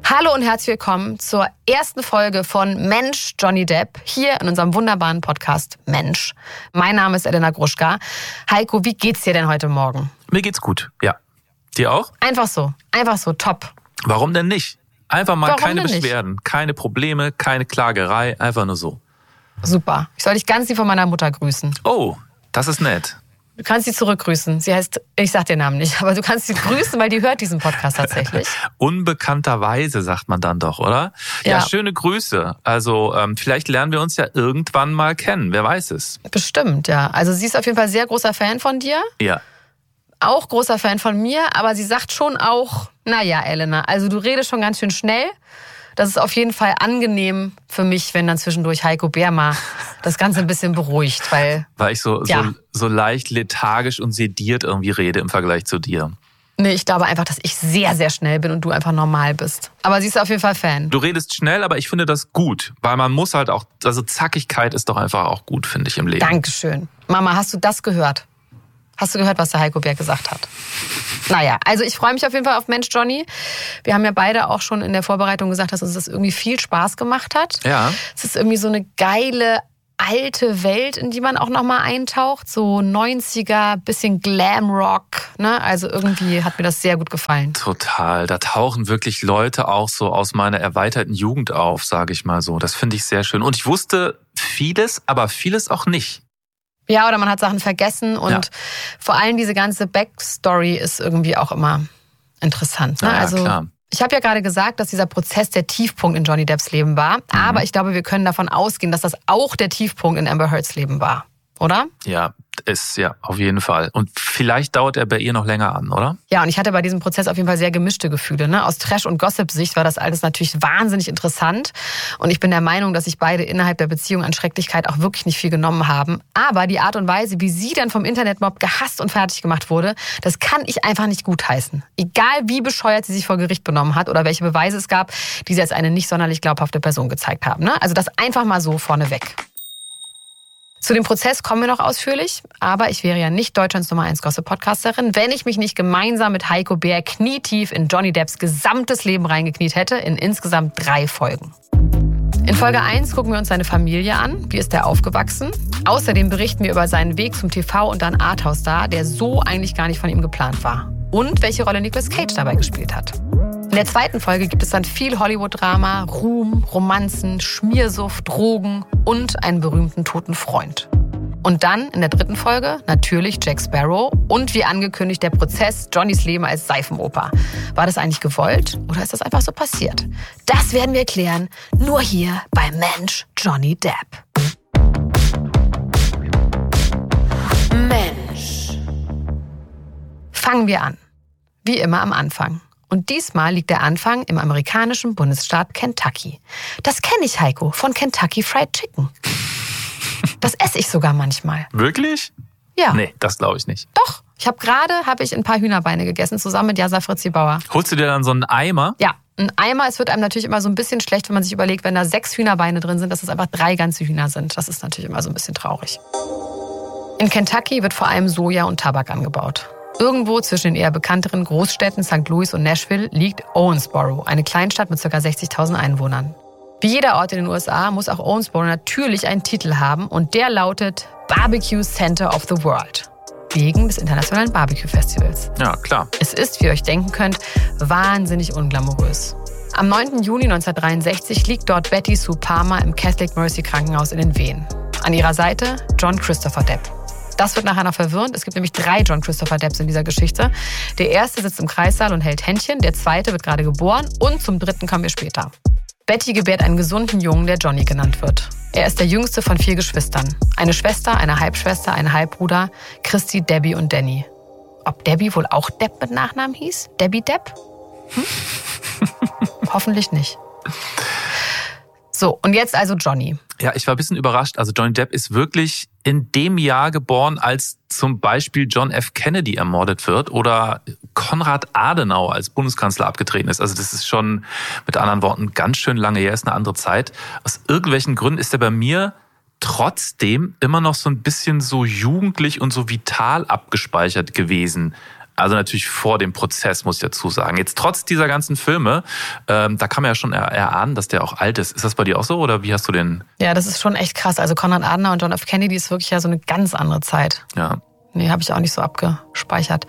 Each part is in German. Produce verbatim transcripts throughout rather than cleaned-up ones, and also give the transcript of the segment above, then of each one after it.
Hallo und herzlich willkommen zur ersten Folge von Mensch, Johnny Depp, hier in unserem wunderbaren Podcast Mensch. Mein Name ist Elena Gruschka. Heiko, wie geht's dir denn heute Morgen? Mir geht's gut, ja. Dir auch? Einfach so, einfach so, top. Warum denn nicht? Einfach mal Warum keine denn nicht? Beschwerden, keine Probleme, keine Klagerei, einfach nur so. Super. Ich soll dich ganz lieb von meiner Mutter grüßen. Oh, das ist nett. Du kannst sie zurückgrüßen. Sie heißt, ich sag den Namen nicht, aber du kannst sie grüßen, weil die hört diesen Podcast tatsächlich. Unbekannterweise sagt man dann doch, oder? Ja, Ja. schöne Grüße. Also ähm, vielleicht lernen wir uns ja irgendwann mal kennen, wer weiß es. Bestimmt, ja. Also sie ist auf jeden Fall sehr großer Fan von dir. Ja. Auch großer Fan von mir, aber sie sagt schon auch, naja, Elena, also du redest schon ganz schön schnell. Das ist auf jeden Fall angenehm für mich, wenn dann zwischendurch Heiko Bär mal das Ganze ein bisschen beruhigt, weil... Weil ich so, Ja. so, so leicht lethargisch und sediert irgendwie rede im Vergleich zu dir. Nee, ich glaube einfach, dass ich sehr, sehr schnell bin und du einfach normal bist. Aber sie ist auf jeden Fall Fan. Du redest schnell, aber ich finde das gut, weil man muss halt auch, also Zackigkeit ist doch einfach auch gut, finde ich, im Leben. Dankeschön. Mama, hast du das gehört? Hast du gehört, was der Heiko Bär gesagt hat? Naja, also ich freue mich auf jeden Fall auf Mensch, Johnny. Wir haben ja beide auch schon in der Vorbereitung gesagt, dass uns das irgendwie viel Spaß gemacht hat. Ja. Es ist irgendwie so eine geile, alte Welt, in die man auch nochmal eintaucht. So neunziger, bisschen Glamrock. Ne? Also irgendwie hat mir das sehr gut gefallen. Total. Da tauchen wirklich Leute auch so aus meiner erweiterten Jugend auf, sage ich mal so. Das finde ich sehr schön. Und ich wusste vieles, aber vieles auch nicht. Ja, oder man hat Sachen vergessen und Ja. vor allem diese ganze Backstory ist irgendwie auch immer interessant. Ne? Ja, ja, also klar. ich habe ja gerade gesagt, dass dieser Prozess der Tiefpunkt in Johnny Depps Leben war. Mhm. Aber ich glaube, wir können davon ausgehen, dass das auch der Tiefpunkt in Amber Heards Leben war. Oder? Ja, ist ja auf jeden Fall. Und vielleicht dauert er bei ihr noch länger an, oder? Ja, und ich hatte bei diesem Prozess auf jeden Fall sehr gemischte Gefühle. Ne? Aus Trash- und Gossip-Sicht war das alles natürlich wahnsinnig interessant. Und ich bin der Meinung, dass sich beide innerhalb der Beziehung an Schrecklichkeit auch wirklich nicht viel genommen haben. Aber die Art und Weise, wie sie dann vom Internetmob gehasst und fertig gemacht wurde, das kann ich einfach nicht gutheißen. Egal wie bescheuert sie sich vor Gericht benommen hat oder welche Beweise es gab, die sie als eine nicht sonderlich glaubhafte Person gezeigt haben. Ne? Also das einfach mal so vorneweg. Zu dem Prozess kommen wir noch ausführlich, aber ich wäre ja nicht Deutschlands Nummer eins Gossip-Podcasterin, wenn ich mich nicht gemeinsam mit Heiko Bär knietief in Johnny Depps gesamtes Leben reingekniet hätte, in insgesamt drei Folgen. In Folge eins gucken wir uns seine Familie an, wie ist er aufgewachsen. Außerdem berichten wir über seinen Weg zum T V- und dann Arthouse-Star, der so eigentlich gar nicht von ihm geplant war. Und welche Rolle Nicolas Cage dabei gespielt hat. In der zweiten Folge gibt es dann viel Hollywood-Drama, Ruhm, Romanzen, Schmiersucht, Drogen und einen berühmten toten Freund. Und dann in der dritten Folge natürlich Jack Sparrow und wie angekündigt der Prozess Johnnys Leben als Seifenoper. War das eigentlich gewollt oder ist das einfach so passiert? Das werden wir klären, nur hier bei Mensch, Johnny Depp. Mensch. Fangen wir an. Wie immer am Anfang. Und diesmal liegt der Anfang im amerikanischen Bundesstaat Kentucky. Das kenne ich, Heiko, von Kentucky Fried Chicken. Das esse ich sogar manchmal. Wirklich? Ja, Nee, das glaube ich nicht. doch. Ich habe gerade hab ich ein paar Hühnerbeine gegessen, zusammen mit Jasa Fritzi Bauer. Holst du dir dann so einen Eimer? Ja, ein Eimer, es wird einem natürlich immer so ein bisschen schlecht, wenn man sich überlegt, wenn da sechs Hühnerbeine drin sind, dass es einfach drei ganze Hühner sind. Das ist natürlich immer so ein bisschen traurig. In Kentucky wird vor allem Soja und Tabak angebaut. Irgendwo zwischen den eher bekannteren Großstädten Sankt Louis und Nashville liegt Owensboro, eine Kleinstadt mit ca. sechzigtausend Einwohnern. Wie jeder Ort in den U S A muss auch Owensboro natürlich einen Titel haben und der lautet Barbecue Center of the World. Wegen des Internationalen Barbecue Festivals. Ja, klar. Es ist, wie ihr euch denken könnt, wahnsinnig unglamourös. Am neunten Juni neunzehnhundertdreiundsechzig liegt dort Betty Sue Palmer im Catholic Mercy Krankenhaus in den Wehen. An ihrer Seite John Christopher Depp. Das wird nachher noch verwirrend. Es gibt nämlich drei John Christopher Depps in dieser Geschichte. Der erste sitzt im Kreissaal und hält Händchen. Der zweite wird gerade geboren. Und zum dritten kommen wir später. Betty gebärt einen gesunden Jungen, der Johnny genannt wird. Er ist der jüngste von vier Geschwistern. Eine Schwester, eine Halbschwester, ein Halbbruder, Christy, Debbie und Danny. Ob Debbie wohl auch Depp mit Nachnamen hieß? Debbie Depp? Hm? Hoffentlich nicht. So, und jetzt also Johnny. Ja, ich war ein bisschen überrascht. Also Johnny Depp ist wirklich in dem Jahr geboren, als zum Beispiel John F. Kennedy ermordet wird oder Konrad Adenauer als Bundeskanzler abgetreten ist. Also das ist schon mit anderen Worten ganz schön lange her, ist eine andere Zeit. Aus irgendwelchen Gründen ist er bei mir trotzdem immer noch so ein bisschen so jugendlich und so vital abgespeichert gewesen. Also natürlich vor dem Prozess, muss ich dazu sagen. Jetzt trotz dieser ganzen Filme, ähm, da kann man ja schon erahnen, dass der auch alt ist. Ist das bei dir auch so oder wie hast du den? Ja, das ist schon echt krass. Also Konrad Adenauer und John F. Kennedy ist wirklich ja so eine ganz andere Zeit. Ja. Nee, habe ich auch nicht so abgespeichert.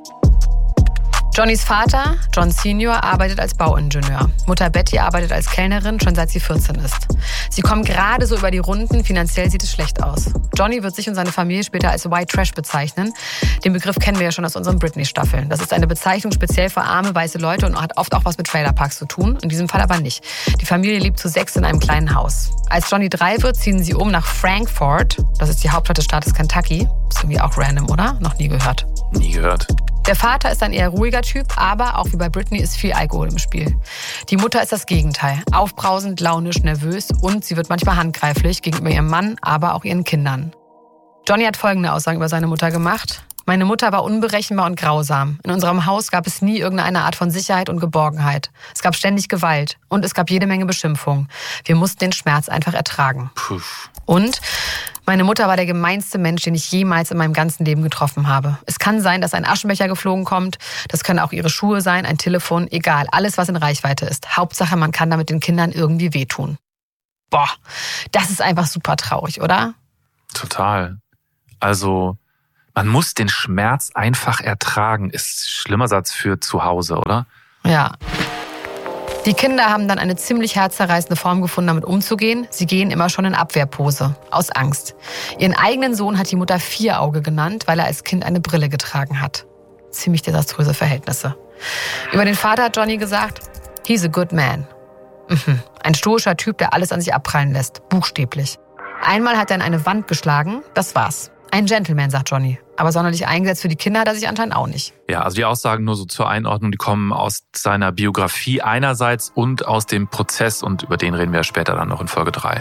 Johnnys Vater, John Senior, arbeitet als Bauingenieur. Mutter Betty arbeitet als Kellnerin, schon seit sie vierzehn ist. Sie kommen gerade so über die Runden, finanziell sieht es schlecht aus. Johnny wird sich und seine Familie später als White Trash bezeichnen. Den Begriff kennen wir ja schon aus unseren Britney-Staffeln. Das ist eine Bezeichnung speziell für arme, weiße Leute und hat oft auch was mit Trailerparks zu tun. In diesem Fall aber nicht. Die Familie lebt zu sechs in einem kleinen Haus. Als Johnny drei wird, ziehen sie um nach Frankfort. Das ist die Hauptstadt des Staates Kentucky. Ist irgendwie auch random, oder? Noch nie gehört. Nie gehört. Der Vater ist ein eher ruhiger Typ, aber auch wie bei Britney ist viel Alkohol im Spiel. Die Mutter ist das Gegenteil. Aufbrausend, launisch, nervös und sie wird manchmal handgreiflich gegenüber ihrem Mann, aber auch ihren Kindern. Johnny hat folgende Aussagen über seine Mutter gemacht. Meine Mutter war unberechenbar und grausam. In unserem Haus gab es nie irgendeine Art von Sicherheit und Geborgenheit. Es gab ständig Gewalt und es gab jede Menge Beschimpfungen. Wir mussten den Schmerz einfach ertragen. Puh. Und meine Mutter war der gemeinste Mensch, den ich jemals in meinem ganzen Leben getroffen habe. Es kann sein, dass ein Aschenbecher geflogen kommt. Das können auch ihre Schuhe sein, ein Telefon, egal. Alles, was in Reichweite ist. Hauptsache, man kann damit den Kindern irgendwie wehtun. Boah, das ist einfach super traurig, oder? Total. Also, man muss den Schmerz einfach ertragen. Ist ein schlimmer Satz für zu Hause, oder? Ja. Die Kinder haben dann eine ziemlich herzzerreißende Form gefunden, damit umzugehen. Sie gehen immer schon in Abwehrpose, aus Angst. Ihren eigenen Sohn hat die Mutter Vierauge genannt, weil er als Kind eine Brille getragen hat. Ziemlich desaströse Verhältnisse. Über den Vater hat Johnny gesagt, he's a good man. Mhm. Ein stoischer Typ, der alles an sich abprallen lässt, buchstäblich. Einmal hat er in eine Wand geschlagen, das war's. Ein Gentleman, sagt Johnny. Aber sonderlich eingesetzt für die Kinder hat er sich anscheinend auch nicht. Ja, also die Aussagen nur so zur Einordnung, die kommen aus seiner Biografie einerseits und aus dem Prozess und über den reden wir später dann noch in Folge drei.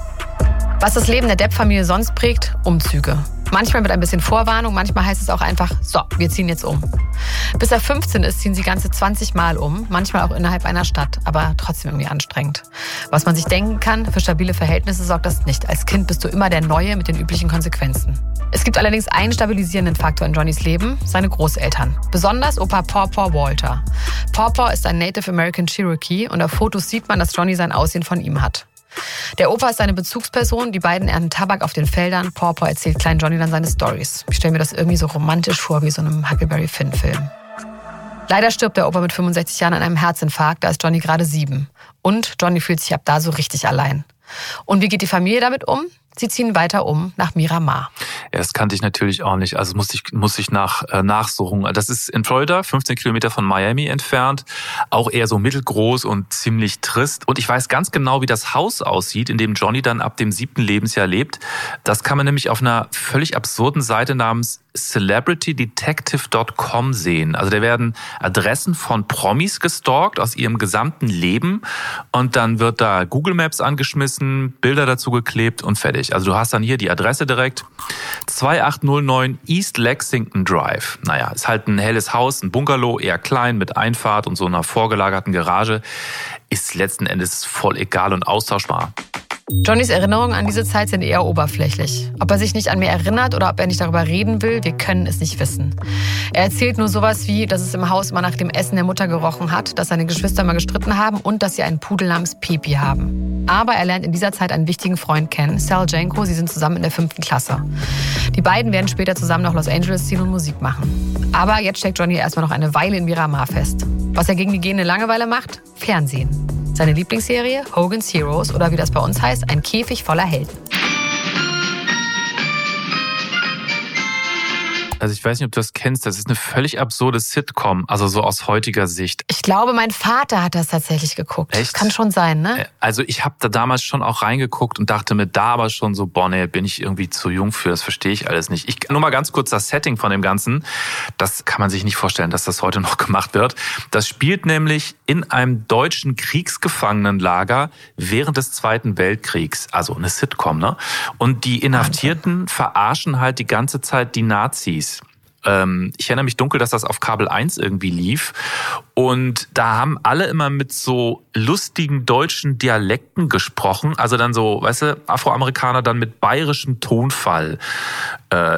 Was das Leben der Depp-Familie sonst prägt? Umzüge. Manchmal mit ein bisschen Vorwarnung, manchmal heißt es auch einfach, so, wir ziehen jetzt um. Bis er fünfzehn ist, ziehen sie ganze zwanzig Mal um, manchmal auch innerhalb einer Stadt, aber trotzdem irgendwie anstrengend. Was man sich denken kann, für stabile Verhältnisse sorgt das nicht. Als Kind bist du immer der Neue mit den üblichen Konsequenzen. Es gibt allerdings einen stabilisierenden Faktor in Johnnys Leben, seine Großeltern. Besonders Opa Pawpaw Walter. Pawpaw ist ein Native American Cherokee und auf Fotos sieht man, dass Johnny sein Aussehen von ihm hat. Der Opa ist seine Bezugsperson, die beiden ernten Tabak auf den Feldern. Pawpaw erzählt kleinen Johnny dann seine Storys. Ich stelle mir das irgendwie so romantisch vor, wie so einem Huckleberry Finn-Film. Leider stirbt der Opa mit fünfundsechzig Jahren an einem Herzinfarkt, da ist Johnny gerade sieben. Und Johnny fühlt sich ab da so richtig allein. Und wie geht die Familie damit um? Sie ziehen weiter um nach Miramar. Ja, das kannte ich natürlich auch nicht. Also muss ich, muss ich nach, äh, nachsuchen. Das ist in Florida, fünfzehn Kilometer von Miami entfernt. Auch eher so mittelgroß und ziemlich trist. Und ich weiß ganz genau, wie das Haus aussieht, in dem Johnny dann ab dem siebten Lebensjahr lebt. Das kann man nämlich auf einer völlig absurden Seite namens celebrity detective dot com sehen. Also da werden Adressen von Promis gestalkt aus ihrem gesamten Leben und dann wird da Google Maps angeschmissen, Bilder dazu geklebt und fertig. Also du hast dann hier die Adresse direkt. zwei acht null neun East Lexington Drive. Naja, ist halt ein helles Haus, ein Bungalow, eher klein mit Einfahrt und so einer vorgelagerten Garage. Ist letzten Endes voll egal und austauschbar. Johnnys Erinnerungen an diese Zeit sind eher oberflächlich. Ob er sich nicht an mir erinnert oder ob er nicht darüber reden will, wir können es nicht wissen. Er erzählt nur sowas wie, dass es im Haus immer nach dem Essen der Mutter gerochen hat, dass seine Geschwister mal gestritten haben und dass sie einen Pudel namens Pepi haben. Aber er lernt in dieser Zeit einen wichtigen Freund kennen, Sal Janko. Sie sind zusammen in der fünften Klasse. Die beiden werden später zusammen nach Los Angeles ziehen und Musik machen. Aber jetzt steckt Johnny erstmal noch eine Weile in Miramar fest. Was er gegen die gehende Langeweile macht? Fernsehen. Seine Lieblingsserie, Hogan's Heroes, oder wie das bei uns heißt, ein Käfig voller Helden. Also ich weiß nicht, ob du das kennst, das ist eine völlig absurde Sitcom, also so aus heutiger Sicht. Ich glaube, mein Vater hat das tatsächlich geguckt. Echt? Kann schon sein, ne? Also ich habe da damals schon auch reingeguckt und dachte mir da aber schon so, boah, nee, bin ich irgendwie zu jung für, das verstehe ich alles nicht. Ich nur mal ganz kurz das Setting von dem Ganzen, das kann man sich nicht vorstellen, dass das heute noch gemacht wird. Das spielt nämlich in einem deutschen Kriegsgefangenenlager während des Zweiten Weltkriegs, also eine Sitcom, ne? Und die Inhaftierten verarschen halt die ganze Zeit die Nazis. Ich erinnere mich dunkel, dass das auf Kabel eins irgendwie lief. Und da haben alle immer mit so lustigen deutschen Dialekten gesprochen. Also dann so, weißt du, Afroamerikaner dann mit bayerischem Tonfall. Äh,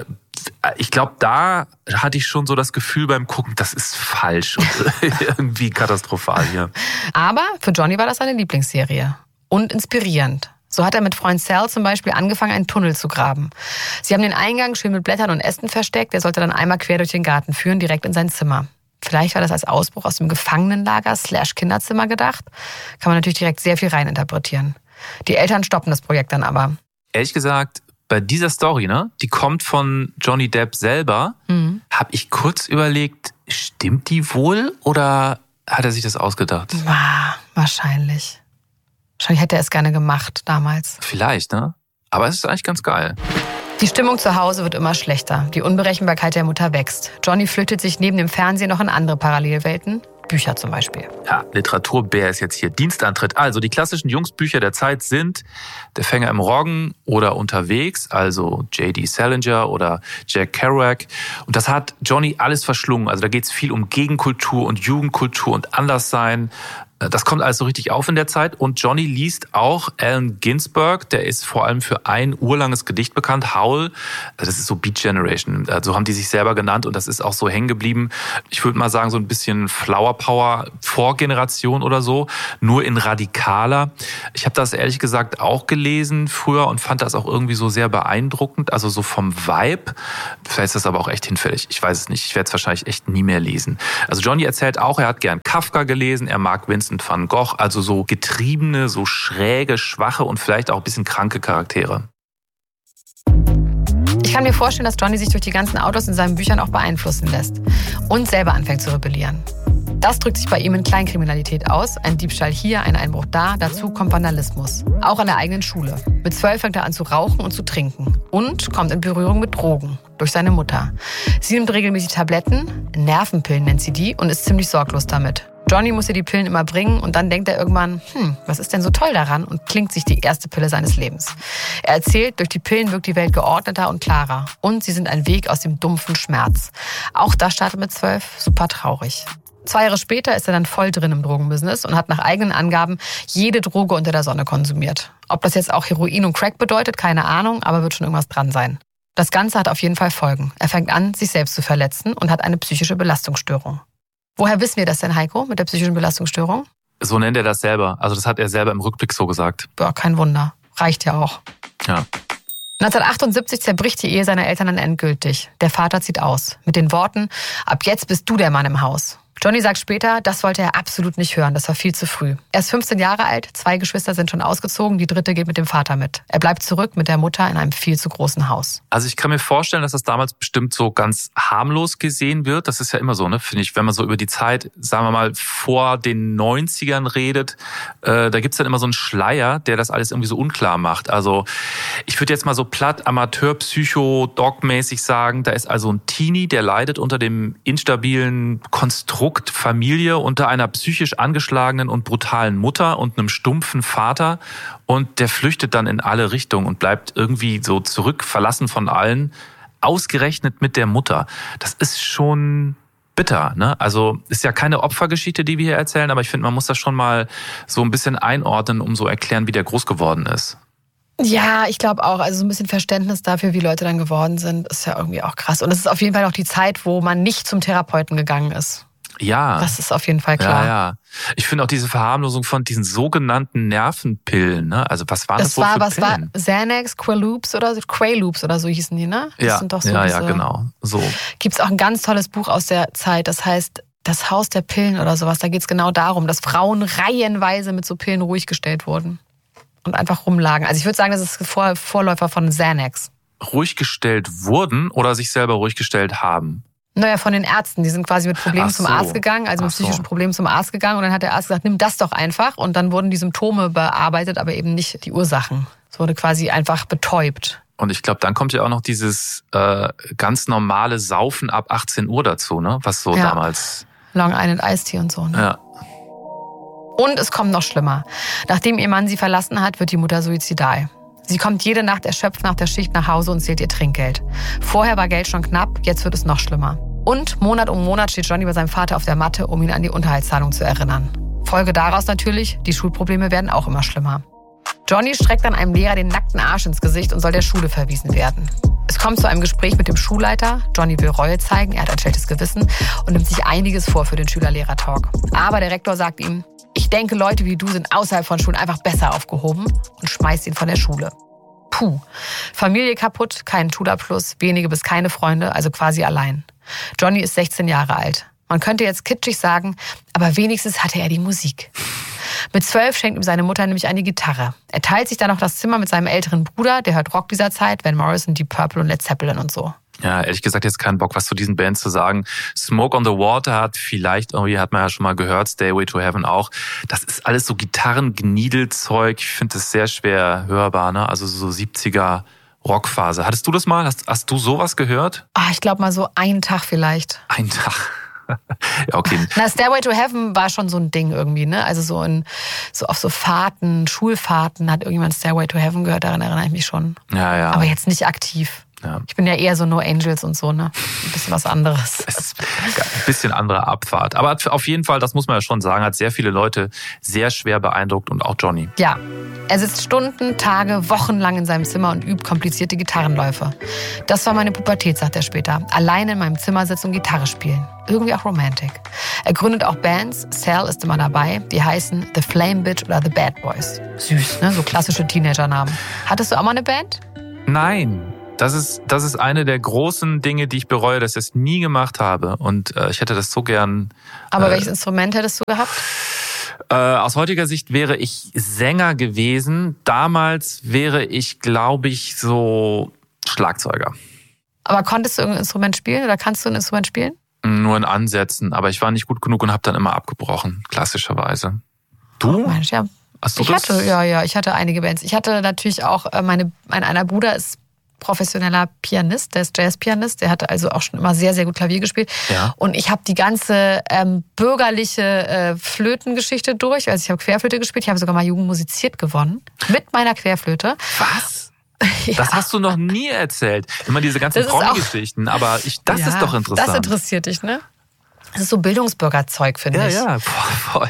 ich glaube, da hatte ich schon so das Gefühl beim Gucken, das ist falsch und irgendwie katastrophal hier. Aber für Johnny war das seine Lieblingsserie und inspirierend. So hat er mit Freund Sal zum Beispiel angefangen, einen Tunnel zu graben. Sie haben den Eingang schön mit Blättern und Ästen versteckt. Der sollte dann einmal quer durch den Garten führen, direkt in sein Zimmer. Vielleicht war das als Ausbruch aus dem Gefangenenlager slash Kinderzimmer gedacht. Kann man natürlich direkt sehr viel reininterpretieren. Die Eltern stoppen das Projekt dann aber. Ehrlich gesagt, bei dieser Story, ne, die kommt von Johnny Depp selber, mhm. habe ich kurz überlegt, stimmt die wohl oder hat er sich das ausgedacht? Ja, wahrscheinlich. Wahrscheinlich hätte er es gerne gemacht damals. Vielleicht, ne? Aber es ist eigentlich ganz geil. Die Stimmung zu Hause wird immer schlechter. Die Unberechenbarkeit der Mutter wächst. Johnny flüchtet sich neben dem Fernsehen noch in andere Parallelwelten. Bücher zum Beispiel. Ja, Literaturbär ist jetzt hier Dienstantritt. Also die klassischen Jungsbücher der Zeit sind Der Fänger im Roggen oder Unterwegs, also J D Salinger oder Jack Kerouac. Und das hat Johnny alles verschlungen. Also da geht es viel um Gegenkultur und Jugendkultur und Anderssein. Das kommt alles so richtig auf in der Zeit. Und Johnny liest auch Allen Ginsberg. Der ist vor allem für ein urlanges Gedicht bekannt, Howl. Das ist so Beat Generation. So haben die sich selber genannt. Und das ist auch so hängen geblieben. Ich würde mal sagen, so ein bisschen Flower Power Vorgeneration oder so. Nur in radikaler. Ich habe das ehrlich gesagt auch gelesen früher und fand das auch irgendwie so sehr beeindruckend. Also so vom Vibe. Vielleicht ist das aber auch echt hinfällig. Ich weiß es nicht. Ich werde es wahrscheinlich echt nie mehr lesen. Also Johnny erzählt auch, er hat gern Kafka gelesen. Er mag Vincent van Gogh, also so getriebene, so schräge, schwache und vielleicht auch ein bisschen kranke Charaktere. Ich kann mir vorstellen, dass Johnny sich durch die ganzen Autos in seinen Büchern auch beeinflussen lässt und selber anfängt zu rebellieren. Das drückt sich bei ihm in Kleinkriminalität aus. Ein Diebstahl hier, ein Einbruch da. Dazu kommt Vandalismus. Auch an der eigenen Schule. Mit zwölf fängt er an zu rauchen und zu trinken. Und kommt in Berührung mit Drogen. Durch seine Mutter. Sie nimmt regelmäßig Tabletten, Nervenpillen nennt sie die, und ist ziemlich sorglos damit. Johnny muss ihr die Pillen immer bringen und dann denkt er irgendwann, hm, was ist denn so toll daran? Und klingt sich die erste Pille seines Lebens. Er erzählt, durch die Pillen wirkt die Welt geordneter und klarer. Und sie sind ein Weg aus dem dumpfen Schmerz. Auch das startet mit zwölf, super traurig. Zwei Jahre später ist er dann voll drin im Drogenbusiness und hat nach eigenen Angaben jede Droge unter der Sonne konsumiert. Ob das jetzt auch Heroin und Crack bedeutet, keine Ahnung, aber wird schon irgendwas dran sein. Das Ganze hat auf jeden Fall Folgen. Er fängt an, sich selbst zu verletzen und hat eine psychische Belastungsstörung. Woher wissen wir das denn, Heiko, mit der psychischen Belastungsstörung? So nennt er das selber. Also das hat er selber im Rückblick so gesagt. Ja, kein Wunder. Reicht ja auch. Ja. neunzehnhundertachtundsiebzig zerbricht die Ehe seiner Eltern dann endgültig. Der Vater zieht aus. Mit den Worten, ab jetzt bist du der Mann im Haus. Johnny sagt später, das wollte er absolut nicht hören, das war viel zu früh. Er ist fünfzehn Jahre alt, zwei Geschwister sind schon ausgezogen, die dritte geht mit dem Vater mit. Er bleibt zurück mit der Mutter in einem viel zu großen Haus. Also ich kann mir vorstellen, dass das damals bestimmt so ganz harmlos gesehen wird. Das ist ja immer so, ne, finde ich, wenn man so über die Zeit, sagen wir mal, vor den neunzigern redet, äh, da gibt's dann immer so einen Schleier, der das alles irgendwie so unklar macht. Also ich würde jetzt mal so platt Amateur-Psycho-Dog-mäßig sagen, da ist also ein Teenie, der leidet unter dem instabilen Konstrukt Familie, unter einer psychisch angeschlagenen und brutalen Mutter und einem stumpfen Vater, und der flüchtet dann in alle Richtungen und bleibt irgendwie so zurück, verlassen von allen, ausgerechnet mit der Mutter. Das ist schon bitter, ne? Also ist ja keine Opfergeschichte, die wir hier erzählen, aber ich finde, man muss das schon mal so ein bisschen einordnen, um so erklären, wie der groß geworden ist. Ja, ich glaube auch. Also so ein bisschen Verständnis dafür, wie Leute dann geworden sind, ist ja irgendwie auch krass. Und es ist auf jeden Fall auch die Zeit, wo man nicht zum Therapeuten gegangen ist. Ja. Das ist auf jeden Fall klar. Ja, ja. Ich finde auch diese Verharmlosung von diesen sogenannten Nervenpillen, ne? Also was waren das, das wohl war, für was Pillen? War Xanax, Quaaludes oder Quaaludes oder so hießen die, ne? Das ja, sind doch so ja, diese, ja, genau. So. Gibt's auch ein ganz tolles Buch aus der Zeit, das heißt Das Haus der Pillen oder sowas. Da geht's genau darum, dass Frauen reihenweise mit so Pillen ruhig gestellt wurden und einfach rumlagen. Also ich würde sagen, das ist Vor- Vorläufer von Xanax. Ruhig gestellt wurden oder sich selber ruhig gestellt haben? Naja, von den Ärzten. Die sind quasi mit Problemen so. zum Arzt gegangen, also mit Ach so. psychischen Problemen zum Arzt gegangen. Und dann hat der Arzt gesagt, nimm das doch einfach. Und dann wurden die Symptome bearbeitet, aber eben nicht die Ursachen. Es wurde quasi einfach betäubt. Und ich glaube, dann kommt ja auch noch dieses äh, ganz normale Saufen ab achtzehn Uhr dazu, ne? Was so ja. damals... Long Island Iced Tea und so, ne? Ja. Und es kommt noch schlimmer. Nachdem ihr Mann sie verlassen hat, wird die Mutter suizidal. Sie kommt jede Nacht erschöpft nach der Schicht nach Hause und zählt ihr Trinkgeld. Vorher war Geld schon knapp, jetzt wird es noch schlimmer. Und Monat um Monat steht Johnny bei seinem Vater auf der Matte, um ihn an die Unterhaltszahlung zu erinnern. Folge daraus natürlich, die Schulprobleme werden auch immer schlimmer. Johnny streckt dann einem Lehrer den nackten Arsch ins Gesicht und soll der Schule verwiesen werden. Es kommt zu einem Gespräch mit dem Schulleiter. Johnny will Reue zeigen, er hat ein schlechtes Gewissen und nimmt sich einiges vor für den Schüler-Lehrer-Talk. Aber der Rektor sagt ihm, ich denke, Leute wie du sind außerhalb von Schulen einfach besser aufgehoben und schmeißt ihn von der Schule. Puh, Familie kaputt, keinen Schulabschluss, wenige bis keine Freunde, also quasi allein. Johnny ist sechzehn Jahre alt. Man könnte jetzt kitschig sagen, aber wenigstens hatte er die Musik. Mit zwölf schenkt ihm seine Mutter nämlich eine Gitarre. Er teilt sich dann noch das Zimmer mit seinem älteren Bruder, der hört Rock dieser Zeit, Van Morrison, Deep Purple und Led Zeppelin und so. Ja, ehrlich gesagt jetzt keinen Bock, was zu diesen Bands zu sagen. Smoke on the Water hat vielleicht, irgendwie hat man ja schon mal gehört, Stairway to Heaven auch. Das ist alles so Gitarren-Gniedelzeug. Ich finde das sehr schwer hörbar, ne? Also so siebziger Rockphase. Hattest du das mal? Hast, hast du sowas gehört? Ah, ich glaube mal so einen Tag vielleicht. Ein Tag. Ja, okay. Na, Stairway to Heaven war schon so ein Ding irgendwie, ne? Also so in so auf so Fahrten, Schulfahrten hat irgendjemand Stairway to Heaven gehört, daran erinnere ich mich schon. Ja, ja. Aber jetzt nicht aktiv. Ja. Ich bin ja eher so No Angels und so, ne? Ein bisschen was anderes. Es ist ein bisschen andere Abfahrt. Aber auf jeden Fall, das muss man ja schon sagen, hat sehr viele Leute sehr schwer beeindruckt und auch Johnny. Ja. Er sitzt Stunden, Tage, Wochen lang in seinem Zimmer und übt komplizierte Gitarrenläufe. Das war meine Pubertät, sagt er später. Alleine in meinem Zimmer sitzen und Gitarre spielen. Irgendwie auch romantic. Er gründet auch Bands, Sal ist immer dabei, die heißen The Flame Bitch oder The Bad Boys. Süß, ne? So klassische Teenager-Namen. Hattest du auch mal eine Band? Nein. Das ist, das ist eine der großen Dinge, die ich bereue, dass ich es nie gemacht habe. Und äh, ich hätte das so gern... Aber äh, welches Instrument hättest du gehabt? Äh, aus heutiger Sicht wäre ich Sänger gewesen. Damals wäre ich, glaube ich, so Schlagzeuger. Aber konntest du irgendein Instrument spielen oder kannst du ein Instrument spielen? Nur in Ansätzen, aber ich war nicht gut genug und habe dann immer abgebrochen, klassischerweise. Du? Oh, Mensch, ja. Hast du ich das? hatte, ja, ja, ich hatte einige Bands. Ich hatte natürlich auch, meine, mein einer Bruder ist professioneller Pianist, der ist Jazzpianist, der hatte also auch schon immer sehr, sehr gut Klavier gespielt. Ja. Und ich habe die ganze ähm, bürgerliche äh, Flötengeschichte durch, also ich habe Querflöte gespielt, ich habe sogar mal Jugend musiziert gewonnen, mit meiner Querflöte. Was? Ja. Das hast du noch nie erzählt. Immer diese ganzen Promi-Geschichten, aber ich, das ja, ist doch interessant. Das interessiert dich, ne? Das ist so Bildungsbürgerzeug, finde ja, ich. Ja, ja, voll.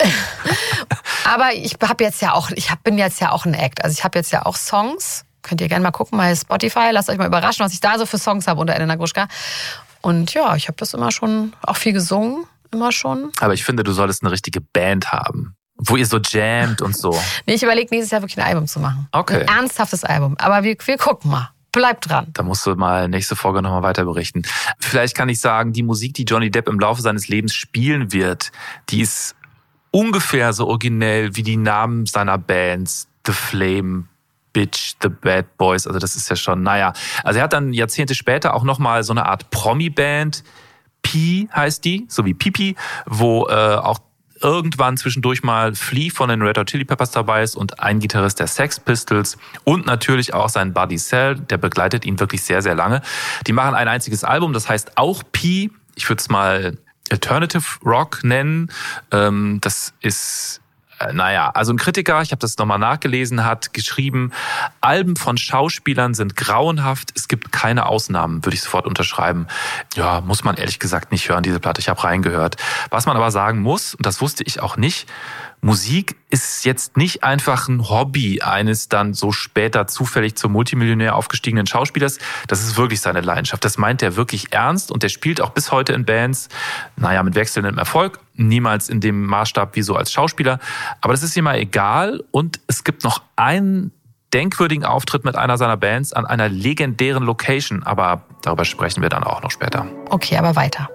Aber ich habe jetzt ja auch, ich hab, bin jetzt ja auch ein Act. Also ich habe jetzt ja auch Songs. Könnt ihr gerne mal gucken bei Spotify. Lasst euch mal überraschen, was ich da so für Songs habe unter Elena Gruschka. Und ja, ich habe das immer schon, auch viel gesungen, immer schon. Aber ich finde, du solltest eine richtige Band haben, wo ihr so jammt und so. Nee, ich überlege nächstes Jahr wirklich ein Album zu machen. Okay. Ein ernsthaftes Album. Aber wir, wir gucken mal. Bleibt dran. Da musst du mal nächste Folge nochmal weiter berichten. Vielleicht kann ich sagen, die Musik, die Johnny Depp im Laufe seines Lebens spielen wird, die ist ungefähr so originell wie die Namen seiner Bands. The Flame Bitch, The Bad Boys, also das ist ja schon, naja. Also er hat dann Jahrzehnte später auch nochmal so eine Art Promi-Band, Pi heißt die, so wie Pipi, wo äh, auch irgendwann zwischendurch mal Flea von den Red Hot Chili Peppers dabei ist und ein Gitarrist der Sex Pistols und natürlich auch sein Buddy Sal, der begleitet ihn wirklich sehr, sehr lange. Die machen ein einziges Album, das heißt auch Pi, ich würde es mal Alternative Rock nennen, ähm, das ist... Naja, also ein Kritiker, ich habe das nochmal nachgelesen, hat geschrieben, Alben von Schauspielern sind grauenhaft, es gibt keine Ausnahmen, würde ich sofort unterschreiben. Ja, muss man ehrlich gesagt nicht hören, diese Platte, ich habe reingehört. Was man aber sagen muss, und das wusste ich auch nicht, Musik ist jetzt nicht einfach ein Hobby eines dann so später zufällig zum Multimillionär aufgestiegenen Schauspielers. Das ist wirklich seine Leidenschaft. Das meint er wirklich ernst und der spielt auch bis heute in Bands, naja, mit wechselndem Erfolg. Niemals in dem Maßstab wie so als Schauspieler. Aber das ist ihm mal egal. Und es gibt noch einen denkwürdigen Auftritt mit einer seiner Bands an einer legendären Location. Aber darüber sprechen wir dann auch noch später. Okay, aber weiter.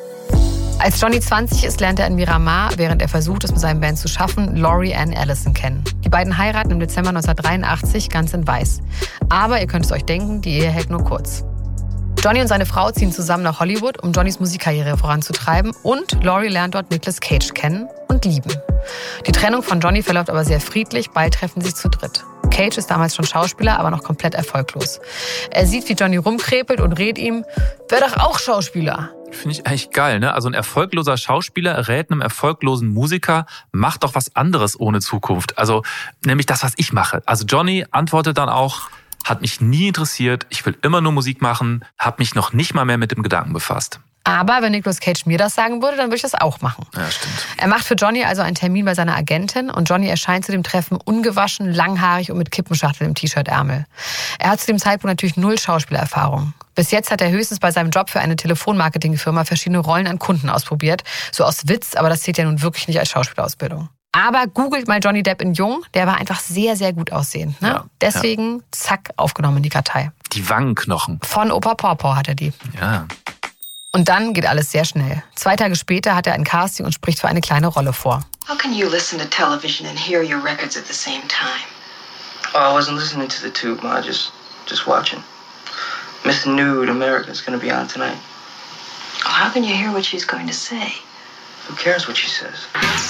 Als Johnny zwanzig ist, lernt er in Miramar, während er versucht, es mit seinem Band zu schaffen, Laurie Ann Allison kennen. Die beiden heiraten im Dezember neunzehnhundertdreiundachtzig ganz in Weiß. Aber ihr könnt es euch denken, die Ehe hält nur kurz. Johnny und seine Frau ziehen zusammen nach Hollywood, um Johnnys Musikkarriere voranzutreiben und Laurie lernt dort Nicolas Cage kennen und lieben. Die Trennung von Johnny verläuft aber sehr friedlich, bald treffen sich zu dritt. Cage ist damals schon Schauspieler, aber noch komplett erfolglos. Er sieht, wie Johnny rumkrepelt und rät ihm, wär doch auch Schauspieler. Finde ich eigentlich geil, ne? Also ein erfolgloser Schauspieler rät einem erfolglosen Musiker, mach doch was anderes ohne Zukunft. Also nämlich das, was ich mache. Also Johnny antwortet dann auch, hat mich nie interessiert, ich will immer nur Musik machen, habe mich noch nicht mal mehr mit dem Gedanken befasst. Aber wenn Nicolas Cage mir das sagen würde, dann würde ich das auch machen. Ja, stimmt. Er macht für Johnny also einen Termin bei seiner Agentin und Johnny erscheint zu dem Treffen ungewaschen, langhaarig und mit Kippenschachtel im T-Shirt-Ärmel. Er hat zu dem Zeitpunkt natürlich null Schauspielerfahrung. Bis jetzt hat er höchstens bei seinem Job für eine Telefonmarketingfirma verschiedene Rollen an Kunden ausprobiert. So aus Witz, aber das zählt ja nun wirklich nicht als Schauspielausbildung. Aber googelt mal Johnny Depp in Jung, der war einfach sehr, sehr gut aussehend. Ne? Ja, Deswegen, ja. zack, aufgenommen in die Kartei. Die Wangenknochen. Von Opa Pawpaw hat er die. Ja. Und dann geht alles sehr schnell. Zwei Tage später hat er ein Casting und spricht für eine kleine Rolle vor. How can you listen to television and hear your records at the same time? Oh, I wasn't listening to the tube, Ma. Just, just watching. Miss Nude America's gonna be on tonight. Oh, how can you hear what she's going to say? Who cares what she says?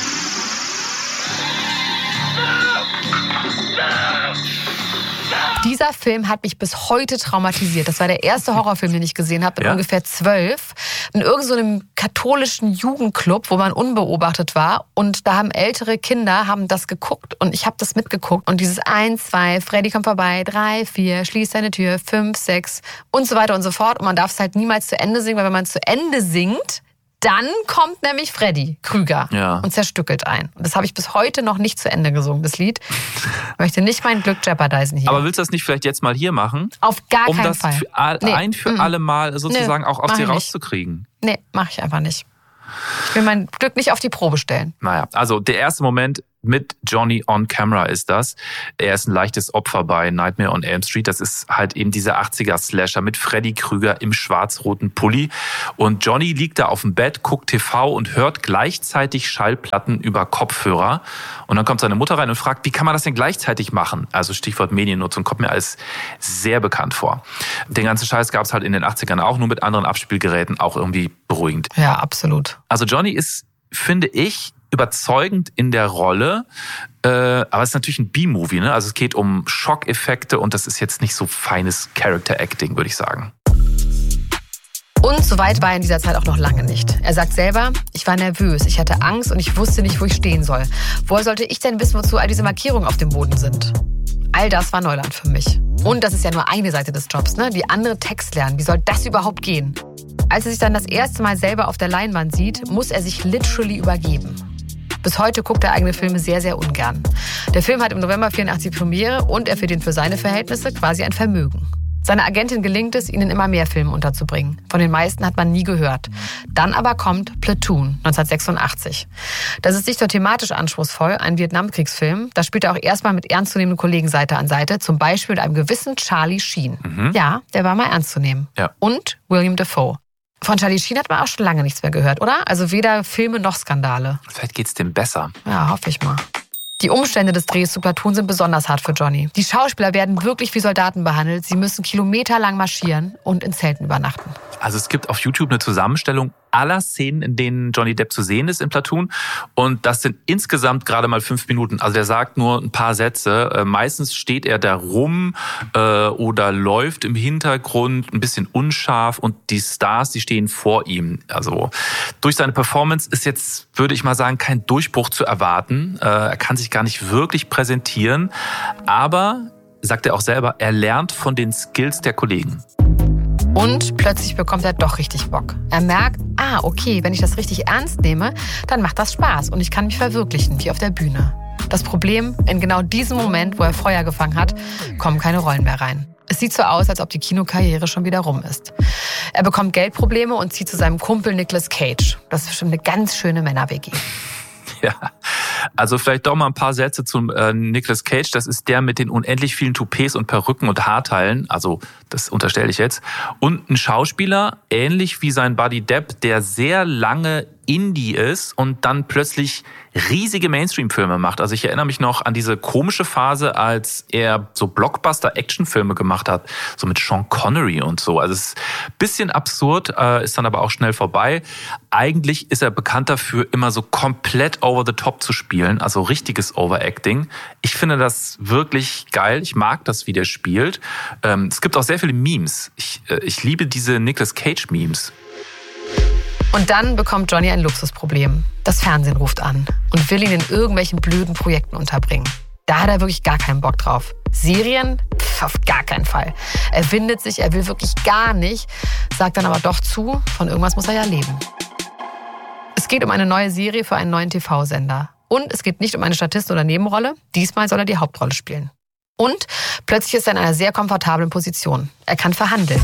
Dieser Film hat mich bis heute traumatisiert. Das war der erste Horrorfilm, den ich gesehen habe, mit ja. ungefähr zwölf. In irgendeinem so katholischen Jugendclub, wo man unbeobachtet war. Und da haben ältere Kinder haben das geguckt und ich habe das mitgeguckt. Und dieses eins, zwei, Freddy kommt vorbei, drei, vier, schließ deine Tür, fünf, sechs und so weiter und so fort. Und man darf es halt niemals zu Ende singen, weil wenn man es zu Ende singt, dann kommt nämlich Freddy Krüger ja. und zerstückelt ein. Und das habe ich bis heute noch nicht zu Ende gesungen, das Lied. Ich möchte nicht mein Glück jeopardisen hier. Aber willst du das nicht vielleicht jetzt mal hier machen? Auf gar um keinen Fall. Um das für all, nee. ein für mm. alle Mal sozusagen Nö, auch aus dir nicht. rauszukriegen? Nee, mache ich einfach nicht. Ich will mein Glück nicht auf die Probe stellen. Naja, also der erste Moment mit Johnny on Camera ist das. Er ist ein leichtes Opfer bei Nightmare on Elm Street. Das ist halt eben dieser achtziger-Slasher mit Freddy Krüger im schwarz-roten Pulli. Und Johnny liegt da auf dem Bett, guckt T V und hört gleichzeitig Schallplatten über Kopfhörer. Und dann kommt seine Mutter rein und fragt, wie kann man das denn gleichzeitig machen? Also Stichwort Mediennutzung, kommt mir alles sehr bekannt vor. Den ganzen Scheiß gab es halt in den achtzigern auch, nur mit anderen Abspielgeräten, auch irgendwie beruhigend. Ja, absolut. Also Johnny ist, finde ich, überzeugend in der Rolle, äh, aber es ist natürlich ein B-Movie, ne? Also es geht um Schockeffekte und das ist jetzt nicht so feines Character-Acting, würde ich sagen. Und so weit war er in dieser Zeit auch noch lange nicht. Er sagt selber, ich war nervös, ich hatte Angst und ich wusste nicht, wo ich stehen soll. Woher sollte ich denn wissen, wozu all diese Markierungen auf dem Boden sind? All das war Neuland für mich. Und das ist ja nur eine Seite des Jobs, ne? Die andere Text lernen, wie soll das überhaupt gehen? Als er sich dann das erste Mal selber auf der Leinwand sieht, muss er sich literally übergeben. Bis heute guckt er eigene Filme sehr, sehr ungern. Der Film hat im November vierundachtzig Premiere und er verdient für seine Verhältnisse quasi ein Vermögen. Seiner Agentin gelingt es, ihn in immer mehr Filmen unterzubringen. Von den meisten hat man nie gehört. Dann aber kommt Platoon neunzehnhundertsechsundachtzig. Das ist nicht nur thematisch anspruchsvoll, ein Vietnamkriegsfilm. Da spielt er auch erstmal mit ernstzunehmenden Kollegen Seite an Seite, zum Beispiel mit einem gewissen Charlie Sheen. Mhm. Ja, der war mal ernst zu nehmen. Ja. Und William Dafoe. Von Charlie Sheen hat man auch schon lange nichts mehr gehört, oder? Also weder Filme noch Skandale. Vielleicht geht's dem besser. Ja, hoffe ich mal. Die Umstände des Drehs zu Platoon sind besonders hart für Johnny. Die Schauspieler werden wirklich wie Soldaten behandelt. Sie müssen kilometerlang marschieren und in Zelten übernachten. Also es gibt auf YouTube eine Zusammenstellung aller Szenen, in denen Johnny Depp zu sehen ist in Platoon. Und das sind insgesamt gerade mal fünf Minuten. Also der sagt nur ein paar Sätze. Meistens steht er da rum äh, oder läuft im Hintergrund ein bisschen unscharf und die Stars, die stehen vor ihm. Also durch seine Performance ist jetzt, würde ich mal sagen, kein Durchbruch zu erwarten. Äh, er kann sich gar nicht wirklich präsentieren. Aber, sagt er auch selber, er lernt von den Skills der Kollegen. Und plötzlich bekommt er doch richtig Bock. Er merkt, ah, okay, wenn ich das richtig ernst nehme, dann macht das Spaß und ich kann mich verwirklichen, wie auf der Bühne. Das Problem, in genau diesem Moment, wo er Feuer gefangen hat, kommen keine Rollen mehr rein. Es sieht so aus, als ob die Kinokarriere schon wieder rum ist. Er bekommt Geldprobleme und zieht zu seinem Kumpel Nicolas Cage. Das ist bestimmt eine ganz schöne Männer-W G. Ja, also vielleicht doch mal ein paar Sätze zum äh, Nicolas Cage. Das ist der mit den unendlich vielen Toupets und Perücken und Haarteilen. Also das unterstelle ich jetzt. Und ein Schauspieler, ähnlich wie sein Buddy Depp, der sehr lange Indie ist und dann plötzlich riesige Mainstream-Filme macht. Also ich erinnere mich noch an diese komische Phase, als er so Blockbuster-Action-Filme gemacht hat, so mit Sean Connery und so. Also es ist ein bisschen absurd, äh, ist dann aber auch schnell vorbei. Eigentlich ist er bekannt dafür, immer so komplett over the top zu spielen, also richtiges Overacting. Ich finde das wirklich geil. Ich mag das, wie der spielt. Ähm, es gibt auch sehr viele Memes. Ich, äh, ich liebe diese Nicolas Cage-Memes. Und dann bekommt Johnny ein Luxusproblem. Das Fernsehen ruft an und will ihn in irgendwelchen blöden Projekten unterbringen. Da hat er wirklich gar keinen Bock drauf. Serien? Pff, auf gar keinen Fall. Er windet sich, er will wirklich gar nicht, sagt dann aber doch zu, von irgendwas muss er ja leben. Es geht um eine neue Serie für einen neuen T V-Sender. Und es geht nicht um eine Statisten- oder Nebenrolle. Diesmal soll er die Hauptrolle spielen. Und plötzlich ist er in einer sehr komfortablen Position. Er kann verhandeln.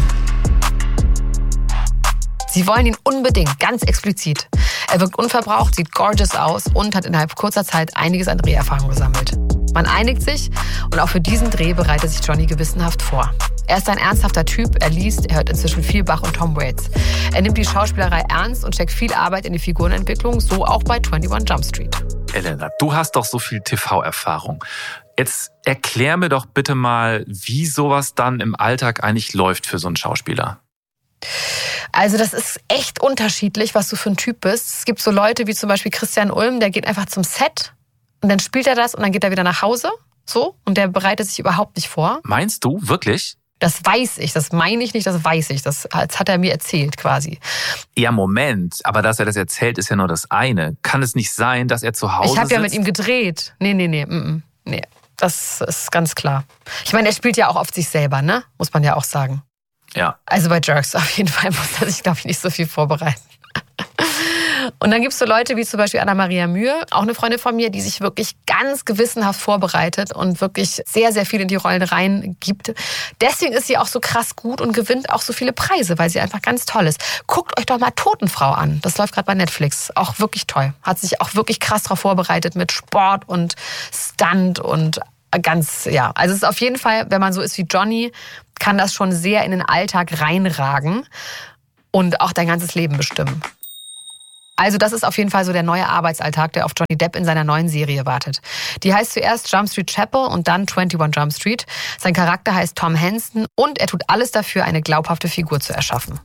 Sie wollen ihn unbedingt, ganz explizit. Er wirkt unverbraucht, sieht gorgeous aus und hat innerhalb kurzer Zeit einiges an Dreherfahrung gesammelt. Man einigt sich und auch für diesen Dreh bereitet sich Johnny gewissenhaft vor. Er ist ein ernsthafter Typ, er liest, er hört inzwischen viel Bach und Tom Waits. Er nimmt die Schauspielerei ernst und steckt viel Arbeit in die Figurenentwicklung, so auch bei einundzwanzig Jump Street. Elena, du hast doch so viel T V-Erfahrung. Jetzt erklär mir doch bitte mal, wie sowas dann im Alltag eigentlich läuft für so einen Schauspieler. Also das ist echt unterschiedlich, was du für ein Typ bist. Es gibt so Leute wie zum Beispiel Christian Ulm, der geht einfach zum Set und dann spielt er das und dann geht er wieder nach Hause. So, und der bereitet sich überhaupt nicht vor. Meinst du, wirklich? Das weiß ich, das meine ich nicht, das weiß ich. Das, das hat er mir erzählt quasi. Ja, Moment, aber dass er das erzählt, ist ja nur das eine. Kann es nicht sein, dass er zu Hause Ich habe ja mit sitzt? ihm gedreht. Nee, nee, nee, mm, nee. Das ist ganz klar. Ich meine, er spielt ja auch oft sich selber, ne? Muss man ja auch sagen. Ja. Also bei Jerks auf jeden Fall muss er sich, glaube ich, nicht so viel vorbereiten. Und dann gibt es so Leute wie zum Beispiel Anna-Maria Mühe, auch eine Freundin von mir, die sich wirklich ganz gewissenhaft vorbereitet und wirklich sehr, sehr viel in die Rollen reingibt. Deswegen ist sie auch so krass gut und gewinnt auch so viele Preise, weil sie einfach ganz toll ist. Guckt euch doch mal Totenfrau an. Das läuft gerade bei Netflix. Auch wirklich toll. Hat sich auch wirklich krass darauf vorbereitet mit Sport und Stunt und ganz, ja. Also es ist auf jeden Fall, wenn man so ist wie Johnny, kann das schon sehr in den Alltag reinragen und auch dein ganzes Leben bestimmen. Also das ist auf jeden Fall so der neue Arbeitsalltag, der auf Johnny Depp in seiner neuen Serie wartet. Die heißt zuerst Jump Street Chapel und dann einundzwanzig Jump Street. Sein Charakter heißt Tom Henston und er tut alles dafür, eine glaubhafte Figur zu erschaffen.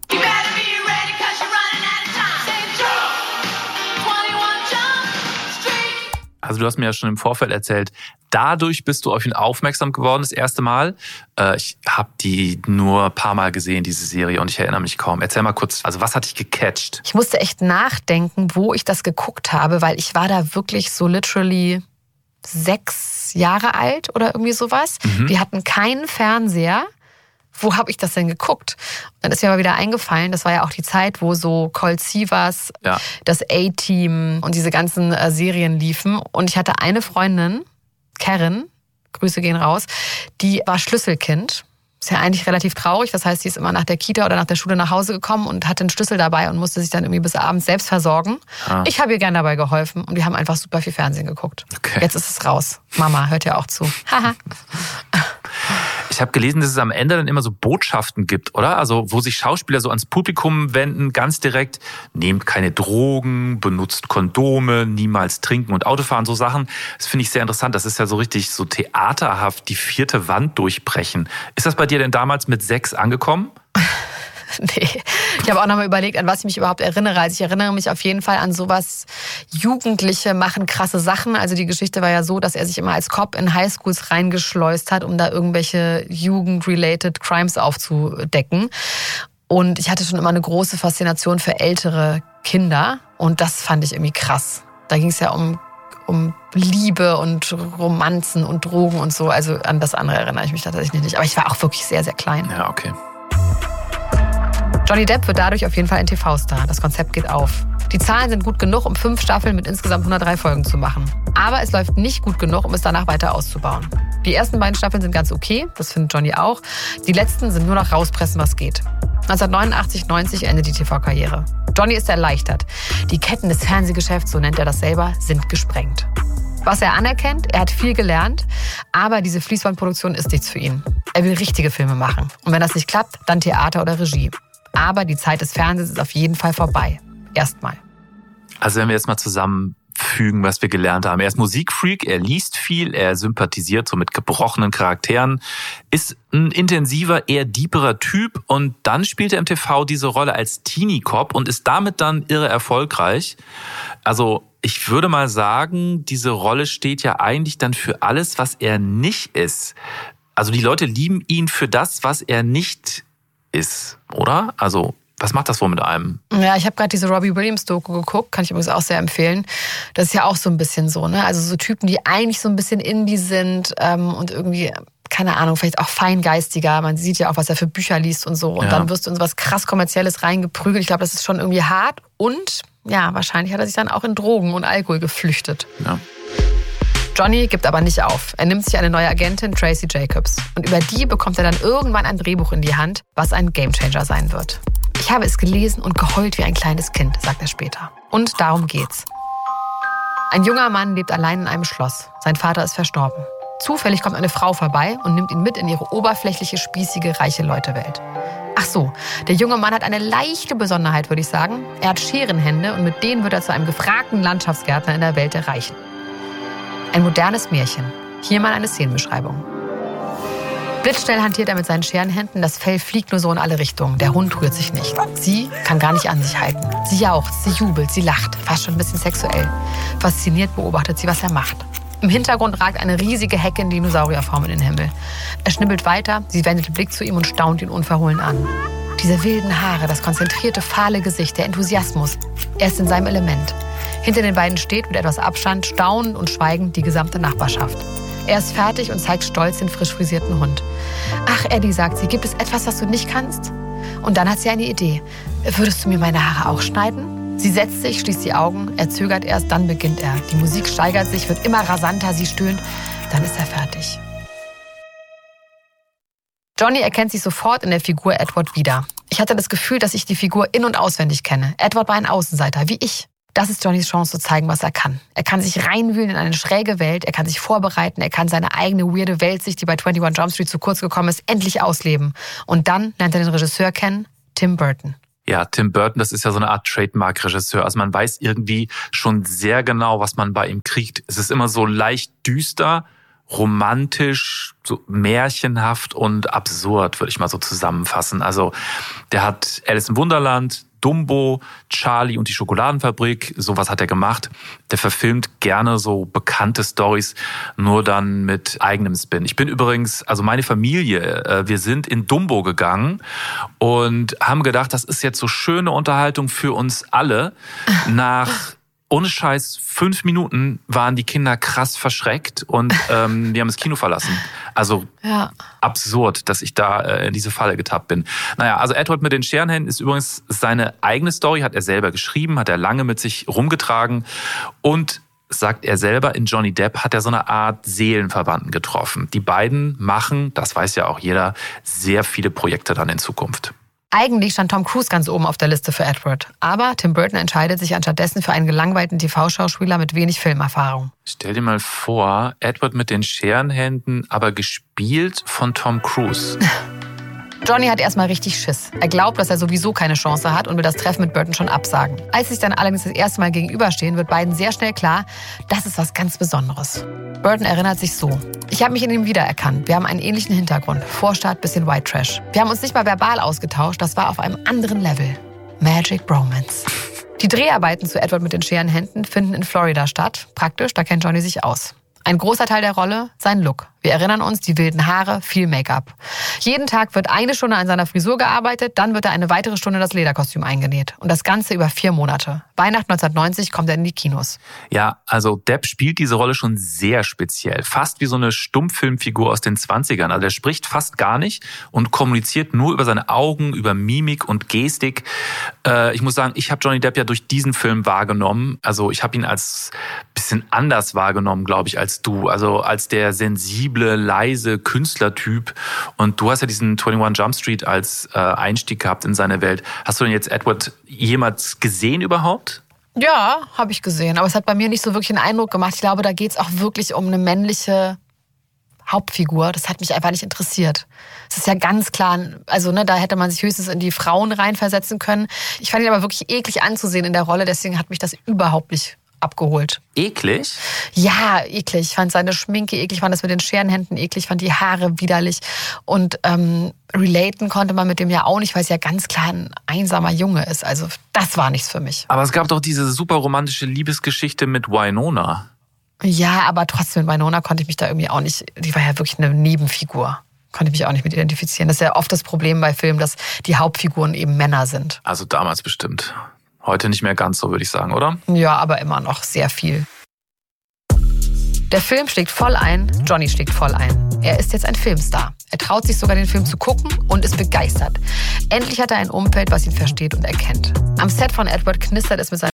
Also du hast mir ja schon im Vorfeld erzählt, dadurch bist du auf ihn aufmerksam geworden das erste Mal. Äh, ich habe die nur ein paar Mal gesehen, diese Serie, und ich erinnere mich kaum. Erzähl mal kurz, also was hat dich gecatcht? Ich musste echt nachdenken, wo ich das geguckt habe, weil ich war da wirklich so literally sechs Jahre alt oder irgendwie sowas. Mhm. Wir hatten keinen Fernseher. Wo habe ich das denn geguckt? Und dann ist mir aber wieder eingefallen, das war ja auch die Zeit, wo so Colt Sievers, ja, das A-Team und diese ganzen äh, Serien liefen. Und ich hatte eine Freundin, Karen, Grüße gehen raus, die war Schlüsselkind. Ist ja eigentlich relativ traurig. Das heißt, sie ist immer nach der Kita oder nach der Schule nach Hause gekommen und hatte einen Schlüssel dabei und musste sich dann irgendwie bis abends selbst versorgen. Ah. Ich habe ihr gern dabei geholfen und wir haben einfach super viel Fernsehen geguckt. Okay. Jetzt ist es raus. Mama hört ja auch zu. Haha. Ich habe gelesen, dass es am Ende dann immer so Botschaften gibt, oder? Also wo sich Schauspieler so ans Publikum wenden, ganz direkt: Nehmt keine Drogen, benutzt Kondome, niemals trinken und Autofahren, so Sachen. Das finde ich sehr interessant. Das ist ja so richtig so theaterhaft, die vierte Wand durchbrechen. Ist das bei dir denn damals mit sechs angekommen? Nee, ich habe auch nochmal überlegt, an was ich mich überhaupt erinnere. Also ich erinnere mich auf jeden Fall an sowas, Jugendliche machen krasse Sachen. Also die Geschichte war ja so, dass er sich immer als Cop in Highschools reingeschleust hat, um da irgendwelche Jugend-related Crimes aufzudecken. Und ich hatte schon immer eine große Faszination für ältere Kinder. Und das fand ich irgendwie krass. Da ging es ja um, um Liebe und Romanzen und Drogen und so. Also an das andere erinnere ich mich tatsächlich nicht. Aber ich war auch wirklich sehr, sehr klein. Ja, okay. Johnny Depp wird dadurch auf jeden Fall ein T V-Star. Das Konzept geht auf. Die Zahlen sind gut genug, um fünf Staffeln mit insgesamt hundertdrei Folgen zu machen. Aber es läuft nicht gut genug, um es danach weiter auszubauen. Die ersten beiden Staffeln sind ganz okay, das findet Johnny auch. Die letzten sind nur noch rauspressen, was geht. neunzehnhundertneunundachtzig neunzig endet die T V-Karriere. Johnny ist erleichtert. Die Ketten des Fernsehgeschäfts, so nennt er das selber, sind gesprengt. Was er anerkennt, er hat viel gelernt, aber diese Fließbandproduktion ist nichts für ihn. Er will richtige Filme machen. Und wenn das nicht klappt, dann Theater oder Regie. Aber die Zeit des Fernsehens ist auf jeden Fall vorbei. Erstmal. Also wenn wir jetzt mal zusammenfügen, was wir gelernt haben. Er ist Musikfreak, er liest viel, er sympathisiert so mit gebrochenen Charakteren, ist ein intensiver, eher deeperer Typ, und dann spielt er im T V diese Rolle als Teenie-Cop und ist damit dann irre erfolgreich. Also ich würde mal sagen, diese Rolle steht ja eigentlich dann für alles, was er nicht ist. Also die Leute lieben ihn für das, was er nicht ist, oder? Also was macht das wohl mit einem? Ja, ich habe gerade diese Robbie Williams-Doku geguckt, kann ich übrigens auch sehr empfehlen. Das ist ja auch so ein bisschen so, ne? Also so Typen, die eigentlich so ein bisschen Indie sind ähm, und irgendwie keine Ahnung, vielleicht auch feingeistiger. Man sieht ja auch, was er für Bücher liest und so. Und ja. dann wirst du in so was krass Kommerzielles reingeprügelt. Ich glaube, das ist schon irgendwie hart. Und ja, wahrscheinlich hat er sich dann auch in Drogen und Alkohol geflüchtet. Ja. Johnny gibt aber nicht auf. Er nimmt sich eine neue Agentin, Tracy Jacobs. Und über die bekommt er dann irgendwann ein Drehbuch in die Hand, was ein Gamechanger sein wird. Ich habe es gelesen und geheult wie ein kleines Kind, sagt er später. Und darum geht's. Ein junger Mann lebt allein in einem Schloss. Sein Vater ist verstorben. Zufällig kommt eine Frau vorbei und nimmt ihn mit in ihre oberflächliche, spießige, reiche Leute-Welt. Ach so, der junge Mann hat eine leichte Besonderheit, würde ich sagen. Er hat Scherenhände und mit denen wird er zu einem gefragten Landschaftsgärtner in der Welt der Reichen. Ein modernes Märchen. Hier mal eine Szenenbeschreibung. Blitzschnell hantiert er mit seinen Scherenhänden, das Fell fliegt nur so in alle Richtungen. Der Hund rührt sich nicht. Sie kann gar nicht an sich halten. Sie jauchzt, sie jubelt, sie lacht, fast schon ein bisschen sexuell. Fasziniert beobachtet sie, was er macht. Im Hintergrund ragt eine riesige Hecke in Dinosaurierform in den Himmel. Er schnippelt weiter, sie wendet den Blick zu ihm und staunt ihn unverhohlen an. Diese wilden Haare, das konzentrierte, fahle Gesicht, der Enthusiasmus. Er ist in seinem Element. Hinter den beiden steht mit etwas Abstand, staunend und schweigend die gesamte Nachbarschaft. Er ist fertig und zeigt stolz den frisch frisierten Hund. Ach, Eddie, sagt sie, gibt es etwas, was du nicht kannst? Und dann hat sie eine Idee. Würdest du mir meine Haare auch schneiden? Sie setzt sich, schließt die Augen, er zögert erst, dann beginnt er. Die Musik steigert sich, wird immer rasanter, sie stöhnt. Dann ist er fertig. Johnny erkennt sich sofort in der Figur Edward wieder. Ich hatte das Gefühl, dass ich die Figur in- und auswendig kenne. Edward war ein Außenseiter, wie ich. Das ist Johnnys Chance zu zeigen, was er kann. Er kann sich reinwühlen in eine schräge Welt, er kann sich vorbereiten, er kann seine eigene weirde Weltsicht, die bei einundzwanzig Jump Street zu kurz gekommen ist, endlich ausleben. Und dann lernt er den Regisseur kennen, Tim Burton. Ja, Tim Burton, das ist ja so eine Art Trademark-Regisseur. Also man weiß irgendwie schon sehr genau, was man bei ihm kriegt. Es ist immer so leicht düster, romantisch, so märchenhaft und absurd, würde ich mal so zusammenfassen. Also der hat Alice im Wunderland, Dumbo, Charlie und die Schokoladenfabrik, sowas hat er gemacht. Der verfilmt gerne so bekannte Storys, nur dann mit eigenem Spin. Ich bin übrigens, also meine Familie, wir sind in Dumbo gegangen und haben gedacht, das ist jetzt so schöne Unterhaltung für uns alle. Nach ohne Scheiß, fünf Minuten waren die Kinder krass verschreckt und ähm, die haben das Kino verlassen. Also ja. Absurd, dass ich da äh, in diese Falle getappt bin. Naja, also Edward mit den Scherenhänden ist übrigens seine eigene Story, hat er selber geschrieben, hat er lange mit sich rumgetragen und sagt er selber, in Johnny Depp hat er so eine Art Seelenverwandten getroffen. Die beiden machen, das weiß ja auch jeder, sehr viele Projekte dann in Zukunft. Eigentlich stand Tom Cruise ganz oben auf der Liste für Edward. Aber Tim Burton entscheidet sich anstattdessen für einen gelangweilten T V-Schauspieler mit wenig Filmerfahrung. Stell dir mal vor, Edward mit den Scherenhänden, aber gespielt von Tom Cruise. Johnny hat erstmal richtig Schiss. Er glaubt, dass er sowieso keine Chance hat und will das Treffen mit Burton schon absagen. Als sie sich dann allerdings das erste Mal gegenüberstehen, wird beiden sehr schnell klar, das ist was ganz Besonderes. Burton erinnert sich so: Ich habe mich in ihm wiedererkannt. Wir haben einen ähnlichen Hintergrund. Vorstadt, bisschen White Trash. Wir haben uns nicht mal verbal ausgetauscht, das war auf einem anderen Level. Magic Bromance. Die Dreharbeiten zu Edward mit den Scherenhänden finden in Florida statt. Praktisch, da kennt Johnny sich aus. Ein großer Teil der Rolle, sein Look. Wir erinnern uns, die wilden Haare, viel Make-up. Jeden Tag wird eine Stunde an seiner Frisur gearbeitet, dann wird er eine weitere Stunde das Lederkostüm eingenäht. Und das Ganze über vier Monate. Weihnachten neunzehnhundertneunzig kommt er in die Kinos. Ja, also Depp spielt diese Rolle schon sehr speziell. Fast wie so eine Stummfilmfigur aus den zwanzigern. Also er spricht fast gar nicht und kommuniziert nur über seine Augen, über Mimik und Gestik. Äh, ich muss sagen, ich habe Johnny Depp ja durch diesen Film wahrgenommen. Also ich habe ihn als bisschen anders wahrgenommen, glaube ich, als du. Also als der sensible, leise Künstlertyp. Und du hast ja diesen einundzwanzig Jump Street als äh, Einstieg gehabt in seine Welt. Hast du denn jetzt Edward jemals gesehen überhaupt? Ja, habe ich gesehen. Aber es hat bei mir nicht so wirklich einen Eindruck gemacht. Ich glaube, da geht es auch wirklich um eine männliche Hauptfigur. Das hat mich einfach nicht interessiert. Es ist ja ganz klar, also ne, da hätte man sich höchstens in die Frauen reinversetzen können. Ich fand ihn aber wirklich eklig anzusehen in der Rolle. Deswegen hat mich das überhaupt nicht abgeholt. Eklig? Ja, eklig. Ich fand seine Schminke eklig, ich fand das mit den Scherenhänden eklig, ich fand die Haare widerlich. Und ähm, relaten konnte man mit dem ja auch nicht, weil es ja ganz klar ein einsamer Junge ist. Also das war nichts für mich. Aber es gab doch diese super romantische Liebesgeschichte mit Winona. Ja, aber trotzdem mit Winona konnte ich mich da irgendwie auch nicht, die war ja wirklich eine Nebenfigur. Konnte ich mich auch nicht mit identifizieren. Das ist ja oft das Problem bei Filmen, dass die Hauptfiguren eben Männer sind. Also damals bestimmt. Heute nicht mehr ganz so, würde ich sagen, oder? Ja, aber immer noch sehr viel. Der Film schlägt voll ein, Johnny schlägt voll ein. Er ist jetzt ein Filmstar. Er traut sich sogar, den Film zu gucken und ist begeistert. Endlich hat er ein Umfeld, was ihn versteht und erkennt. Am Set von Edward knistert es mit seinem